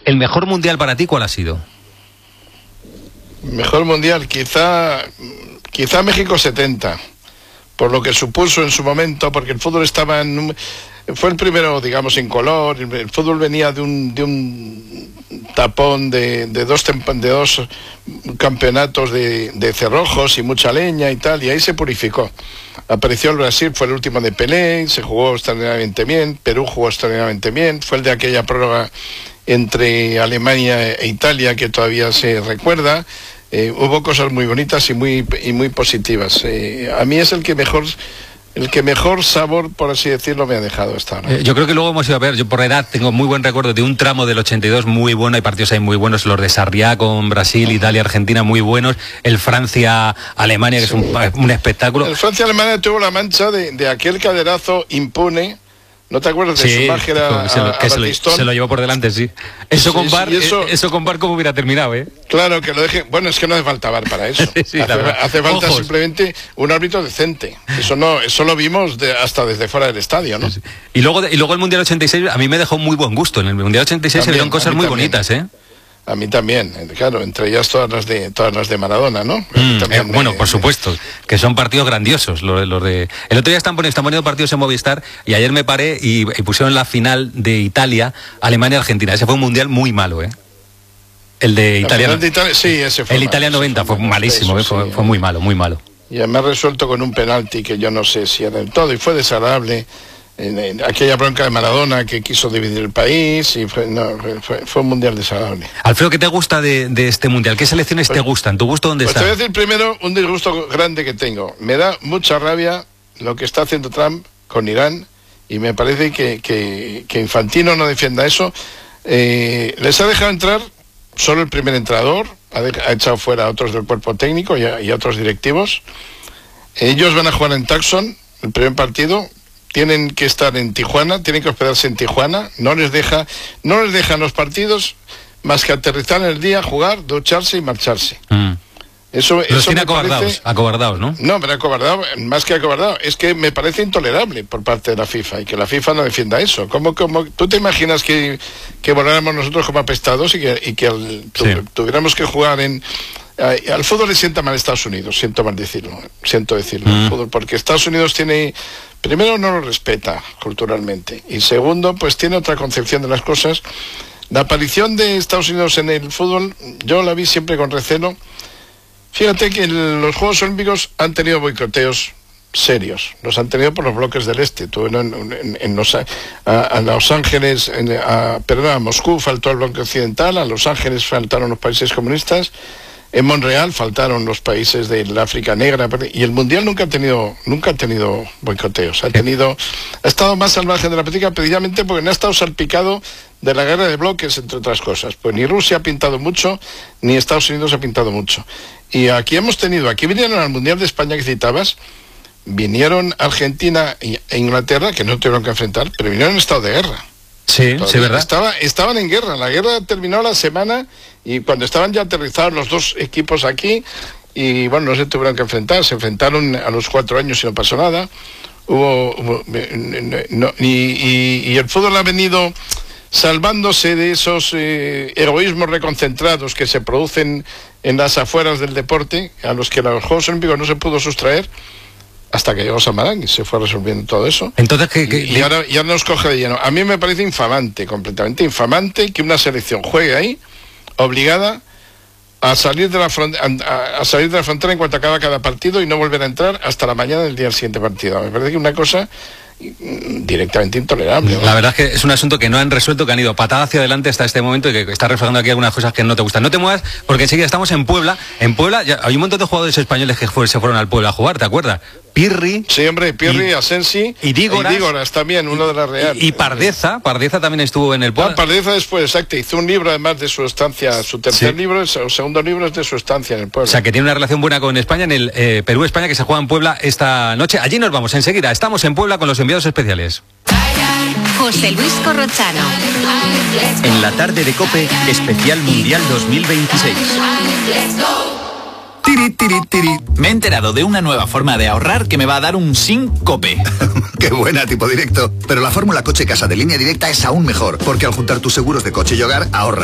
¿El mejor mundial para ti cuál ha sido? Mejor mundial, quizá México 70, por lo que supuso en su momento, porque el fútbol estaba fue el primero, digamos, en color. El fútbol venía de un tapón de dos campeonatos de cerrojos y mucha leña y tal, y ahí se purificó. Apareció el Brasil, fue el último de Pelé, se jugó extraordinariamente bien. Perú jugó extraordinariamente bien, fue el de aquella prórroga entre Alemania e Italia que todavía se recuerda. Hubo cosas muy bonitas y muy positivas. A mí es el que mejor sabor, por así decirlo, me ha dejado hasta ahora. Yo creo que luego hemos ido a ver, yo por edad tengo muy buen recuerdo de un tramo del 82 muy bueno, hay partidos ahí muy buenos, los de Sarriá con Brasil, Italia, Argentina muy buenos, el Francia-Alemania, que sí, es un espectáculo. El Francia-Alemania tuvo la mancha de aquel caderazo impune. ¿No te acuerdas de su magia se lo llevó por delante, sí. Eso con VAR, ¿cómo hubiera terminado, Claro, que lo deje. Bueno, es que no hace falta VAR para eso. Sí, hace falta simplemente un árbitro decente. Eso lo vimos hasta desde fuera del estadio, ¿no? Sí. Y luego el Mundial 86 a mí me dejó muy buen gusto. En el Mundial 86 se vieron cosas muy bonitas, A mí también, claro, entre ellas todas las de Maradona, ¿no? Bueno, por supuesto, que son partidos grandiosos. Los de... El otro día están poniendo partidos en Movistar y ayer me paré y pusieron la final de Italia, Alemania-Argentina. Ese fue un mundial muy malo, El de Italia. Sí, ese fue. El Italia 90 fue malísimo, fue muy malo, muy malo. Y además resuelto con un penalti que yo no sé si era del todo, y fue desagradable. En aquella bronca de Maradona que quiso dividir el país, y fue un mundial desagradable. Alfredo, ¿qué te gusta de este mundial? ¿Qué selecciones te gustan? ¿Tu gusto dónde está? Te voy a decir primero un disgusto grande que tengo. Me da mucha rabia lo que está haciendo Trump con Irán, y me parece que Infantino no defienda eso. Les ha dejado entrar solo el primer entrenador, ha echado fuera a otros del cuerpo técnico y a otros directivos. Ellos van a jugar en Tucson el primer partido. Tienen que estar en Tijuana, tienen que hospedarse en Tijuana, no les dejan los partidos más que aterrizar en el día, jugar, ducharse y marcharse. Eso tiene acobardados, ¿no? No, pero acobardado, más que acobardado, es que me parece intolerable por parte de la FIFA, y que la FIFA no defienda eso. ¿Cómo ¿Tú te imaginas que voláramos nosotros como apestados y que tuviéramos que jugar en... Al fútbol le sienta mal Estados Unidos, siento decirlo, el fútbol, porque Estados Unidos tiene... Primero, no lo respeta culturalmente, y segundo, pues tiene otra concepción de las cosas. La aparición de Estados Unidos en el fútbol, yo la vi siempre con recelo. Fíjate que los Juegos Olímpicos han tenido boicoteos serios, los han tenido por los bloques del este. A Los Ángeles, a Moscú faltó el bloque occidental, a Los Ángeles faltaron los países comunistas, en Montreal faltaron los países del África Negra, y el Mundial nunca ha tenido boicoteos. Ha estado más al margen de la política, precisamente porque no ha estado salpicado de la guerra de bloques, entre otras cosas. Pues ni Rusia ha pintado mucho, ni Estados Unidos ha pintado mucho. Y aquí vinieron al Mundial de España que citabas, vinieron Argentina e Inglaterra, que no tuvieron que enfrentar, pero vinieron en estado de guerra. Sí, ¿verdad? Estaban en guerra. La guerra terminó la semana, y cuando estaban ya aterrizados los dos equipos aquí, y bueno, no se tuvieron que enfrentar. Se enfrentaron a los 4 años y no pasó nada. Y el fútbol ha venido salvándose de esos egoísmos reconcentrados que se producen en las afueras del deporte, a los que los Juegos Olímpicos no se pudo sustraer, hasta que llegó Samarán y se fue resolviendo todo eso. Entonces, y ahora nos coge de lleno. A mí me parece infamante, completamente infamante, que una selección juegue ahí, obligada a salir de la frontera en cuanto acaba cada partido, y no volver a entrar hasta la mañana del día siguiente partido. Me parece que una cosa directamente intolerable. La verdad es que es un asunto que no han resuelto, que han ido patada hacia adelante hasta este momento, y que está reflejando aquí algunas cosas que no te gustan. No te muevas, porque enseguida estamos en Puebla. En Puebla ya hay un montón de jugadores españoles que se fueron al Puebla a jugar, ¿te acuerdas? Pirri. Sí, hombre, Pirri, Asensi y Dígoras también, uno de la Real. Y Pardeza también estuvo en el Puebla. Pardeza después, exacto, hizo un libro además de su estancia, su tercer libro, el segundo libro es de su estancia en el Puebla. O sea, que tiene una relación buena con España, en el Perú-España, que se juega en Puebla esta noche. Allí nos vamos enseguida, estamos en Puebla con los enviados especiales. José Luis Corrochano. En la tarde de COPE, especial Mundial 2026. Tiri, tiri, tiri. Me he enterado de una nueva forma de ahorrar que me va a dar un síncope. Qué buena, tipo directo. Pero la fórmula coche-casa de Línea Directa es aún mejor, porque al juntar tus seguros de coche y hogar, ahorras.